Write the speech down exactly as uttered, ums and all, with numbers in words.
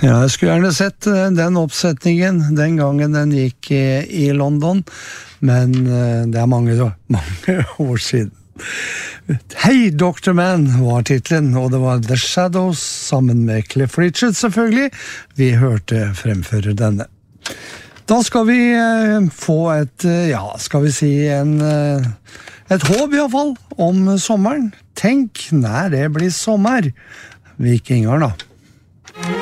Ja, jeg skulle gjerne sett eh, den oppsetningen den gangen den gikk i, i London, men eh, det er mange, mange år siden. Hei, doktor Man var titlen, og det var The Shadows sammen med Cliff Richard selvfølgelig. Vi hørte fremføre denne. Da skal vi eh, få et, eh, ja, skal vi si en, eh, et håp i hvert fall om sommeren. Tenk når det blir sommer. Vikinger da.